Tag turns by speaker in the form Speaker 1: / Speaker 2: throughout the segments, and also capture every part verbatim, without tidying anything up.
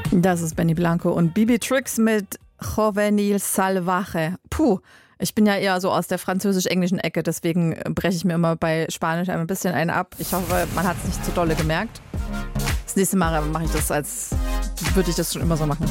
Speaker 1: Das ist Benny Blanco und Bibi Tricks mit Juvenil Salvaje. Puh, ich bin ja eher so aus der französisch-englischen Ecke, deswegen breche ich mir immer bei Spanisch ein bisschen einen ab. Ich hoffe, man hat es nicht zu dolle gemerkt. Das nächste Mal mache ich das, als würde ich das schon immer so machen.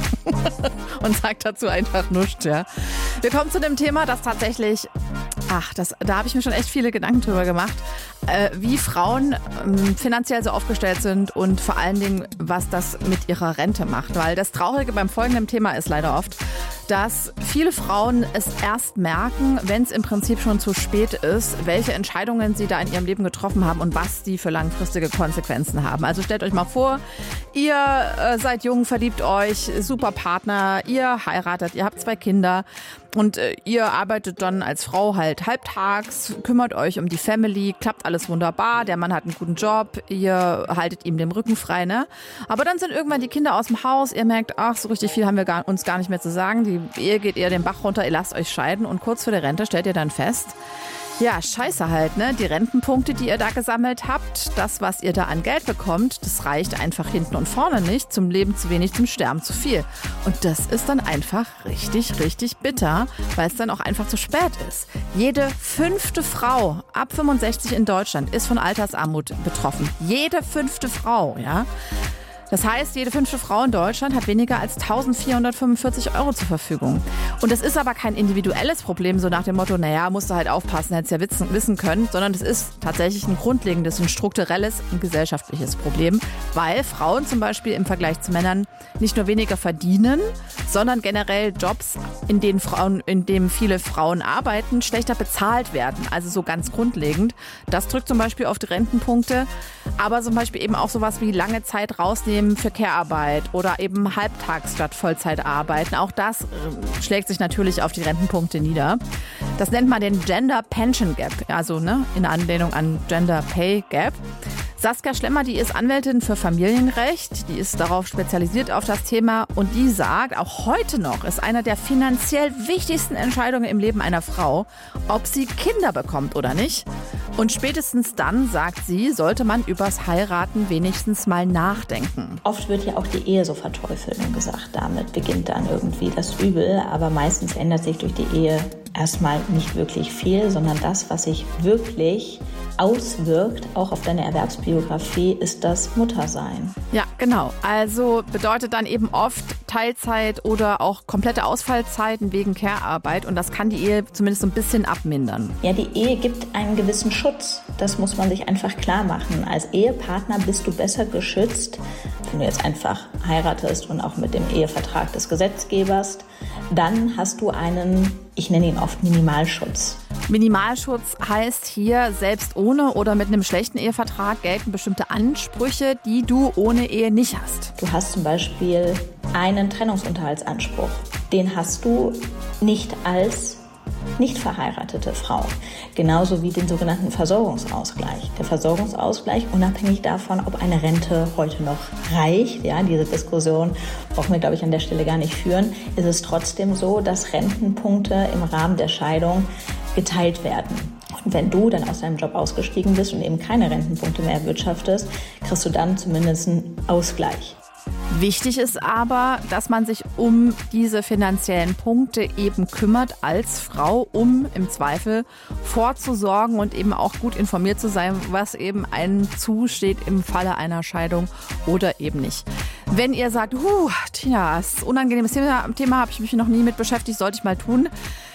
Speaker 1: Und sage dazu einfach nichts, ja. Wir kommen zu dem Thema, das tatsächlich, ach, das, da habe ich mir schon echt viele Gedanken drüber gemacht, äh, wie Frauen ähm, finanziell so aufgestellt sind und vor allen Dingen, was das mit ihrer Rente macht. Weil das Traurige beim folgenden Thema ist leider oft, dass viele Frauen es erst merken, wenn es im Prinzip schon zu spät ist, welche Entscheidungen sie da in ihrem Leben getroffen haben und was die für langfristige Konsequenzen haben. Also stellt euch mal vor, ihr äh, seid jung, verliebt euch, super Partner, ihr heiratet, ihr habt zwei Kinder und äh, ihr arbeitet dann als Frau halt halbtags, kümmert euch um die Family, klappt alles wunderbar, der Mann hat einen guten Job, ihr haltet ihm den Rücken frei, ne? Aber dann sind irgendwann die Kinder aus dem Haus, ihr merkt, ach, so richtig viel haben wir gar, uns gar nicht mehr zu sagen, die Ehe geht eher den Bach runter, ihr lasst euch scheiden und kurz vor der Rente stellt ihr dann fest, ja, scheiße halt, ne? Die Rentenpunkte, die ihr da gesammelt habt, das, was ihr da an Geld bekommt, das reicht einfach hinten und vorne nicht. Zum Leben zu wenig, zum Sterben zu viel. Und das ist dann einfach richtig, richtig bitter, weil es dann auch einfach zu spät ist. Jede fünfte Frau ab fünfundsechzig in Deutschland ist von Altersarmut betroffen. Jede fünfte Frau, ja. Das heißt, jede fünfte Frau in Deutschland hat weniger als eintausendvierhundertfünfundvierzig Euro zur Verfügung. Und das ist aber kein individuelles Problem, so nach dem Motto, naja, musst du halt aufpassen, hättest ja wissen, wissen können, sondern es ist tatsächlich ein grundlegendes, ein strukturelles, ein gesellschaftliches Problem, weil Frauen zum Beispiel im Vergleich zu Männern nicht nur weniger verdienen, sondern generell Jobs, in denen Frauen, in denen viele Frauen arbeiten, schlechter bezahlt werden. Also so ganz grundlegend. Das drückt zum Beispiel auf die Rentenpunkte, aber zum Beispiel eben auch sowas wie lange Zeit rausnehmen für Care-Arbeit oder eben halbtags statt Vollzeit arbeiten. Auch das äh, schlägt sich natürlich auf die Rentenpunkte nieder. Das nennt man den Gender Pension Gap, also ne, in Anlehnung an Gender Pay Gap. Saskia Schlemmer, die ist Anwältin für Familienrecht, die ist darauf spezialisiert auf das Thema und die sagt, auch heute noch ist einer der finanziell wichtigsten Entscheidungen im Leben einer Frau, ob sie Kinder bekommt oder nicht. Und spätestens dann, sagt sie, sollte man übers Heiraten wenigstens mal nachdenken.
Speaker 2: Oft wird ja auch die Ehe so verteufelt und gesagt, damit beginnt dann irgendwie das Übel, aber meistens ändert sich durch die Ehe erstmal nicht wirklich viel, sondern das, was sich wirklich auswirkt, auch auf deine Erwerbsbiografie, ist das Muttersein.
Speaker 1: Ja, genau. Also bedeutet dann eben oft Teilzeit oder auch komplette Ausfallzeiten wegen Care-Arbeit und das kann die Ehe zumindest so ein bisschen abmindern.
Speaker 2: Ja, die Ehe gibt einen gewissen Schutz. Das muss man sich einfach klar machen. Als Ehepartner bist du besser geschützt, wenn du jetzt einfach heiratest und auch mit dem Ehevertrag des Gesetzgebers, dann hast du einen, ich nenne ihn oft Minimalschutz.
Speaker 1: Minimalschutz heißt hier, selbst ohne oder mit einem schlechten Ehevertrag gelten bestimmte Ansprüche, die du ohne Ehe nicht hast.
Speaker 2: Du hast zum Beispiel einen Trennungsunterhaltsanspruch. Den hast du nicht als nicht verheiratete Frau. Genauso wie den sogenannten Versorgungsausgleich. Der Versorgungsausgleich, unabhängig davon, ob eine Rente heute noch reicht, ja, diese Diskussion brauchen wir, glaube ich, an der Stelle gar nicht führen, ist es trotzdem so, dass Rentenpunkte im Rahmen der Scheidung geteilt werden. Und wenn du dann aus deinem Job ausgestiegen bist und eben keine Rentenpunkte mehr erwirtschaftest, kriegst du dann zumindest einen Ausgleich.
Speaker 1: Wichtig ist aber, dass man sich um diese finanziellen Punkte eben kümmert als Frau, um im Zweifel vorzusorgen und eben auch gut informiert zu sein, was eben einem zusteht im Falle einer Scheidung oder eben nicht. Wenn ihr sagt, huh, Tina, das ist ein unangenehmes Thema, Thema habe ich mich noch nie mit beschäftigt, sollte ich mal tun.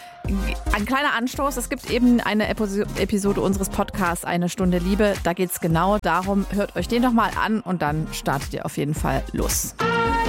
Speaker 1: Ein kleiner Anstoß, es gibt eben eine Episode unseres Podcasts Eine Stunde Liebe, da geht es genau darum, hört euch den doch mal an und dann startet ihr auf jeden Fall los.